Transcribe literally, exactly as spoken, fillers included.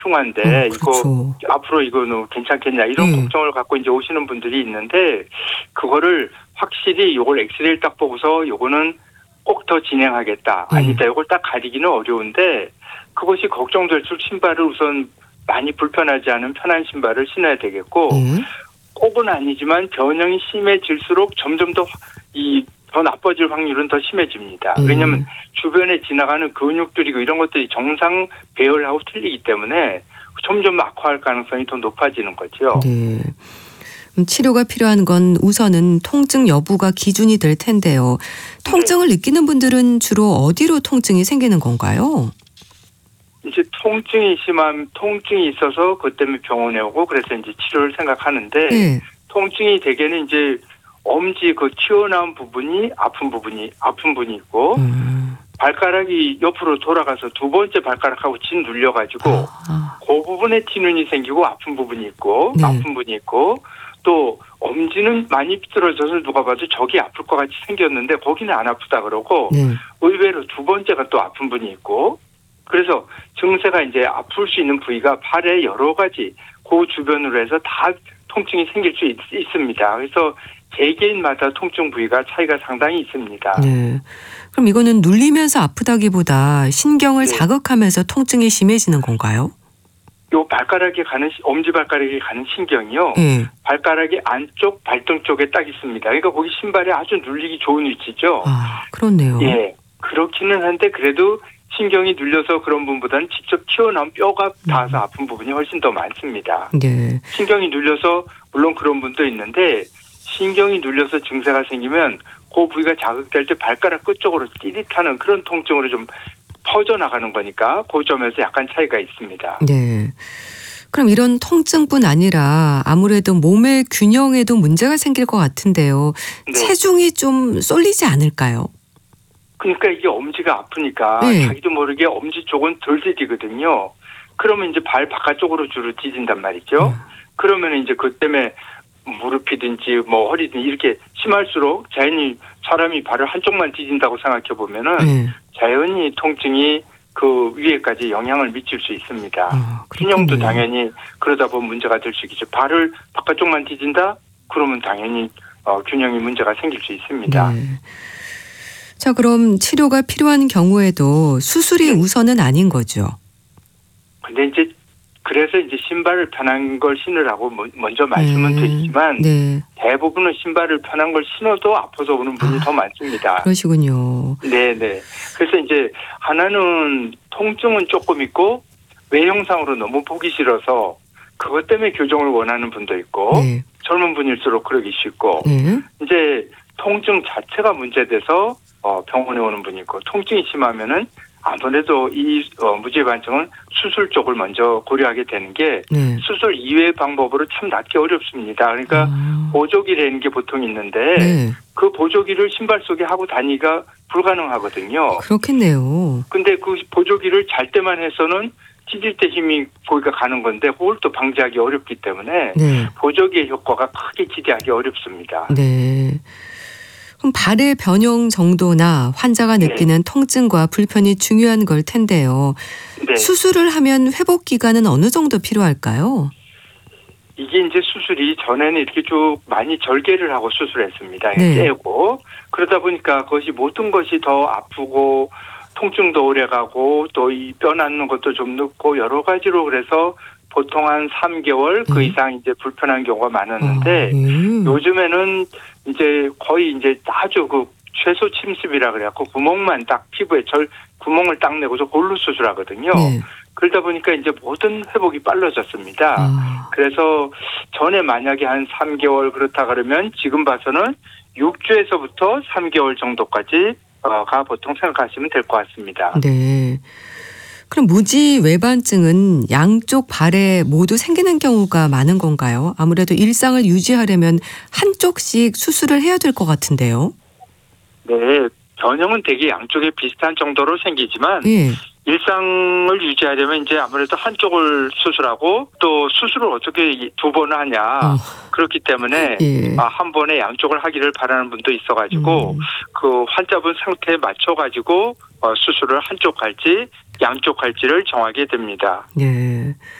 흉한데 어, 이거 그렇죠. 앞으로 이거는 괜찮겠냐 이런 예. 걱정을 갖고 이제 오시는 분들이 있는데 그거를 확실히 요걸 엑스레이를 딱 보고서 요거는 꼭 더 진행하겠다. 예. 아니다. 요걸 딱 가리기는 어려운데 그것이 걱정될수록 신발을 우선 많이 불편하지 않은 편한 신발을 신어야 되겠고 예. 꼭은 아니지만 변형이 심해질수록 점점 더 이 더 나빠질 확률은 더 심해집니다. 음. 왜냐하면 주변에 지나가는 근육들이고 이런 것들이 정상 배열하고 틀리기 때문에 점점 악화할 가능성이 더 높아지는 거죠. 네. 음, 치료가 필요한 건 우선은 통증 여부가 기준이 될 텐데요. 통증을 네. 느끼는 분들은 주로 어디로 통증이 생기는 건가요? 이제 통증이 심한 통증이 있어서 그것 때문에 병원에 오고 그래서 이제 치료를 생각하는데 네. 통증이 대개는 이제 엄지 그 튀어나온 부분이 아픈 부분이 아픈 분이 있고 음. 발가락이 옆으로 돌아가서 두 번째 발가락하고 진 눌려가지고 아. 그 부분에 티눈이 생기고 아픈 부분이 있고 네. 아픈 분이 있고 또 엄지는 많이 삐뚤어져서 누가 봐도 저기 아플 것 같이 생겼는데 거기는 안 아프다 그러고 네. 의외로 두 번째가 또 아픈 분이 있고 그래서 증세가 이제 아플 수 있는 부위가 팔에 여러 가지 그 주변으로 해서 다 통증이 생길 수 있, 있습니다. 그래서 개개인마다 통증 부위가 차이가 상당히 있습니다. 네. 그럼 이거는 눌리면서 아프다기보다 신경을 네. 자극하면서 통증이 심해지는 건가요? 요 발가락에 가는 엄지 발가락에 가는 신경이요. 네. 발가락의 안쪽 발등 쪽에 딱 있습니다. 그러니까 거기 신발에 아주 눌리기 좋은 위치죠. 아, 그렇네요. 예, 그렇기는 한데 그래도 신경이 눌려서 그런 분보다는 직접 튀어나온 뼈가 닿아서 아픈 부분이 훨씬 더 많습니다. 네. 신경이 눌려서 물론 그런 분도 있는데 신경이 눌려서 증세가 생기면 그 부위가 자극될 때 발가락 끝쪽으로 찌릿하는 그런 통증으로 좀 퍼져나가는 거니까 그 점에서 약간 차이가 있습니다. 네. 그럼 이런 통증뿐 아니라 아무래도 몸의 균형에도 문제가 생길 것 같은데요. 네. 체중이 좀 쏠리지 않을까요? 그러니까 이게 엄지가 아프니까 네. 자기도 모르게 엄지 쪽은 덜 찢이거든요. 그러면 이제 발 바깥쪽으로 주로 찢은단 말이죠. 음. 그러면 이제 그 때문에 무릎이든지 뭐 허리든지 이렇게 심할수록 자연히 사람이 발을 한쪽만 찢은다고 생각해 보면은 네. 자연히 통증이 그 위에까지 영향을 미칠 수 있습니다. 아, 균형도 그렇군요. 당연히 그러다 보면 문제가 될 수 있겠죠. 발을 바깥쪽만 찢은다? 그러면 당연히 어, 균형이 문제가 생길 수 있습니다. 네. 자, 그럼 치료가 필요한 경우에도 수술이 네. 우선은 아닌 거죠. 근데 이제 그래서 이제 신발을 편한 걸 신으라고 먼저 말씀은 네. 드리지만 네. 대부분은 신발을 편한 걸 신어도 아파서 오는 분이 아, 더 많습니다. 그러시군요. 네네. 그래서 이제 하나는 통증은 조금 있고 외형상으로 너무 보기 싫어서 그것 때문에 교정을 원하는 분도 있고 네. 젊은 분일수록 그러기 쉽고 네. 이제 통증 자체가 문제돼서 어, 병원에 오는 분이 있고 통증이 심하면은 아무래도 이 어, 무지반증은 수술 쪽을 먼저 고려하게 되는 게 네. 수술 이외의 방법으로 참 낫기 어렵습니다. 그러니까 아. 보조기라는 게 보통 있는데 네. 그 보조기를 신발 속에 하고 다니기가 불가능하거든요. 그렇겠네요. 근데 그 보조기를 잘 때만 해서는 찢을 때 힘이 거기가 가는 건데 그걸 또 방지하기 어렵기 때문에 네. 보조기의 효과가 크게 기대하기 어렵습니다. 네. 그럼 발의 변형 정도나 환자가 네. 느끼는 통증과 불편이 중요한 걸 텐데요. 네. 수술을 하면 회복 기간은 어느 정도 필요할까요? 이게 이제 수술이 전에는 이렇게 쭉 많이 절개를 하고 수술했습니다. 네. 떼고 그러다 보니까 그것이 모든 것이 더 아프고 통증도 오래가고 또 이 뼈 낳는 것도 좀 늦고 여러 가지로 그래서 보통 한 삼 개월 그 네. 이상 이제 불편한 경우가 많았는데 아, 네. 요즘에는 이제 거의 이제 아주 그 최소 침습이라 그래갖고 구멍만 딱 피부에 절 구멍을 딱 내고서 골로 수술하거든요. 네. 그러다 보니까 이제 모든 회복이 빨라졌습니다. 아, 그래서 전에 만약에 한 삼 개월 그렇다 그러면 지금 봐서는 육 주에서부터 삼 개월 정도까지 가 보통 생각하시면 될 것 같습니다. 네. 그럼 무지 외반증은 양쪽 발에 모두 생기는 경우가 많은 건가요? 아무래도 일상을 유지하려면 한쪽씩 수술을 해야 될 것 같은데요. 네, 변형은 되게 양쪽에 비슷한 정도로 생기지만 예. 일상을 유지하려면 이제 아무래도 한쪽을 수술하고 또 수술을 어떻게 두 번 하냐 어. 그렇기 때문에 예. 아, 한 번에 양쪽을 하기를 바라는 분도 있어가지고 음. 그 환자분 상태에 맞춰가지고 어, 수술을 한쪽 할지 양쪽 할지를 정하게 됩니다. 예.